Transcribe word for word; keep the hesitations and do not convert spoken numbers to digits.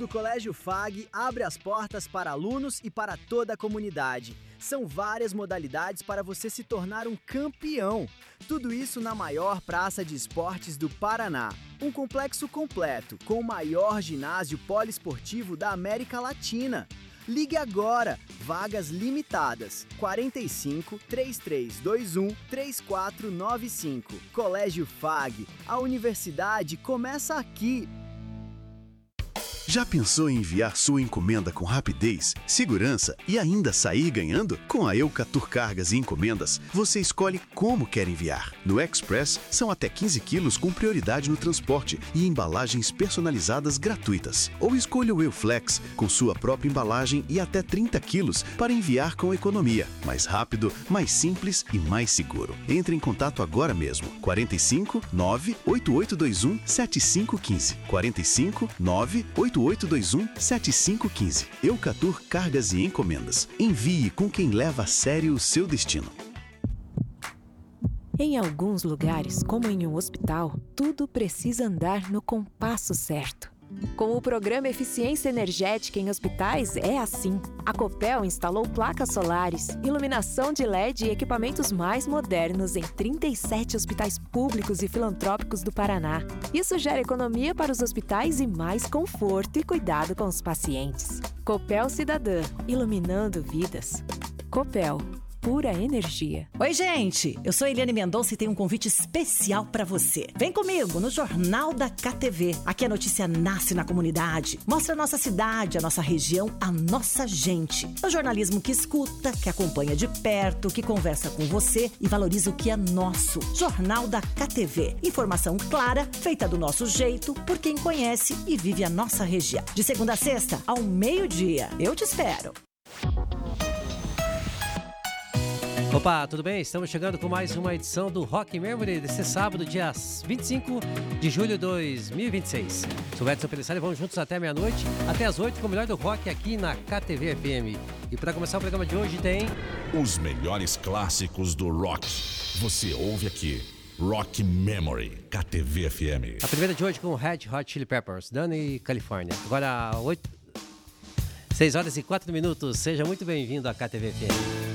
do Colégio F A G abre as portas para alunos e para toda a comunidade. São várias modalidades para você se tornar um campeão. Tudo isso na maior praça de esportes do Paraná. Um complexo completo, com o maior ginásio poliesportivo da América Latina. Ligue agora, vagas limitadas, quarenta e cinco, trinta e três vinte e um, trinta e quatro noventa e cinco. Colégio F A G, a universidade começa aqui. Já pensou em enviar sua encomenda com rapidez, segurança e ainda sair ganhando? Com a Eucatur Cargas e Encomendas, você escolhe como quer enviar. No Express, são até quinze quilos com prioridade no transporte e embalagens personalizadas gratuitas. Ou escolha o Euflex, com sua própria embalagem e até trinta quilos para enviar com economia. Mais rápido, mais simples e mais seguro. Entre em contato agora mesmo. quarenta e cinco, nove, oito oito dois um, sete cinco um cinco. quarenta e cinco, nove, oito oito dois um, sete cinco um cinco. Eucatur Cargas e Encomendas. Envie com quem leva a sério o seu destino. Em alguns lugares, como em um hospital, tudo precisa andar no compasso certo. Com o programa Eficiência Energética em Hospitais é assim. A Copel instalou placas solares, iluminação de L E D e equipamentos mais modernos em trinta e sete hospitais públicos e filantrópicos do Paraná. Isso gera economia para os hospitais e mais conforto e cuidado com os pacientes. Copel Cidadã, iluminando vidas. Copel. Pura energia. Oi, gente! Eu sou Eliane Mendonça e tenho um convite especial para você. Vem comigo no Jornal da K T V. Aqui a notícia nasce na comunidade. Mostra a nossa cidade, a nossa região, a nossa gente. É o jornalismo que escuta, que acompanha de perto, que conversa com você e valoriza o que é nosso. Jornal da K T V. Informação clara, feita do nosso jeito, por quem conhece e vive a nossa região. De segunda a sexta, ao meio-dia. Eu te espero. Opa, tudo bem? Estamos chegando com mais uma edição do Rock Memory desse sábado, dia vinte e cinco de julho de dois mil e vinte e seis. Sou o Edson Pelissari, vamos juntos até meia-noite, até as oito, com o melhor do rock aqui na K T V F M. E para começar o programa de hoje tem... Os melhores clássicos do rock. Você ouve aqui. Rock Memory, K T V F M. A primeira de hoje com o Red Hot Chili Peppers, Danny, Califórnia. Agora, oito... seis horas e quatro minutos. Seja muito bem-vindo à K T V F M.